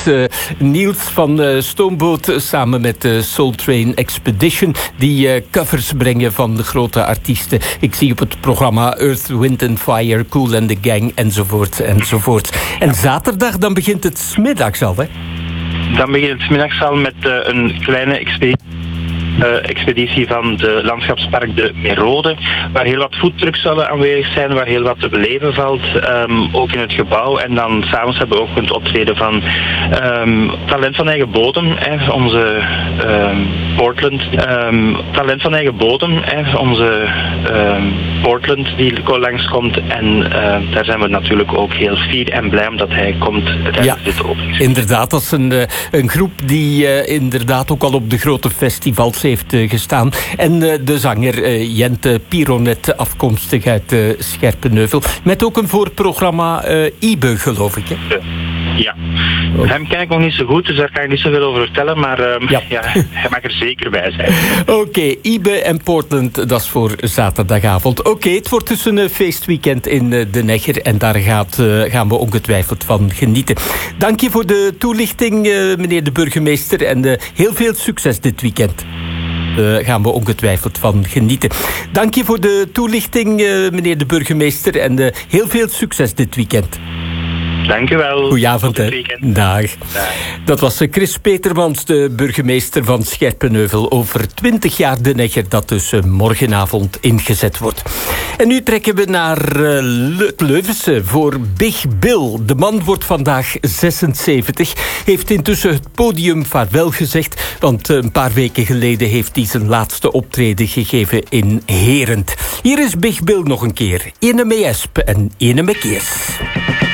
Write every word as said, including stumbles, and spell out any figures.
met uh, Niels van uh, Stoomboot samen met uh, Soul Train Expedition, die uh, covers brengen van de grote artiesten. Ik zie op het programma Earth, Wind and Fire, Kool and the Gang, enzovoort, enzovoort. En zaterdag, dan begint het 's middags al, hè? Dan begint het 's middags al met uh, een kleine expeditie. Uh, expeditie van de landschapspark de Merode, waar heel wat foodtrucks zullen aanwezig zijn, waar heel wat te beleven valt, um, ook in het gebouw. En dan s'avonds hebben we ook een optreden van um, Talent van Eigen Bodem, hè, onze um, Portland. Um, Talent van Eigen Bodem, hè, onze um, Portland, die langskomt. En uh, daar zijn we natuurlijk ook heel fier en blij omdat hij komt tijdens ja, dit opening. Inderdaad, dat is een, een groep die uh, inderdaad ook al op de grote festivals heeft uh, gestaan. En uh, de zanger uh, Jente Pironet, afkomstig uit uh, Scherpenheuvel. Met ook een voorprogramma uh, Ibe, geloof ik, hè? Ja. Oh. Hem ken ik nog niet zo goed, dus daar kan ik niet zoveel over vertellen. Maar uh, ja. Ja, hij mag er zeker bij zijn. Oké, okay, Ibe en Portland, dat is voor zaterdagavond. Oké, okay, het wordt dus een uh, feestweekend in uh, De Negger. En daar gaat, uh, gaan we ongetwijfeld van genieten. Dank je voor de toelichting, uh, meneer de burgemeester. En uh, heel veel succes dit weekend. Uh, gaan we ongetwijfeld van genieten. Dank je voor de toelichting, uh, meneer de burgemeester. En uh, heel veel succes dit weekend. Dank u wel. Goedenavond, hè. Dag. Dag. Dat was Chris Petermans, de burgemeester van Scherpenheuvel. Over twintig jaar De Negger, dat dus morgenavond ingezet wordt. En nu trekken we naar uh, Le- Leuvense voor Big Bill. De man wordt vandaag zesenzeventig. Heeft intussen het podium vaarwel gezegd. Want uh, een paar weken geleden heeft hij zijn laatste optreden gegeven in Herent. Hier is Big Bill nog een keer. Ene mee esp en ene mee keers.